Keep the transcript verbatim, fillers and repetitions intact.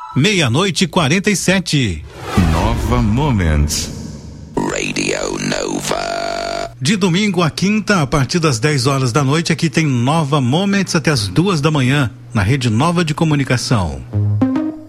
Meia-noite e quarenta e sete. Nova Moments. Radio Nova. De domingo a quinta, a partir das dez horas da noite, aqui tem Nova Moments até as duas da manhã, na Rede Nova de Comunicação.